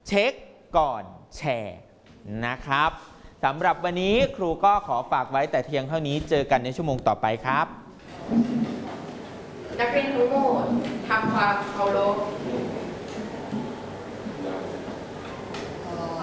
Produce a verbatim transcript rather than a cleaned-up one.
เช็คก่อนแชร์นะครับสำหรับวันนี้ครูก็ขอฝากไว้แต่เพียงเท่านี้เจอกันในชั่วโมงต่อไปครับนักเรียนทั้งหมดทำความเคารพ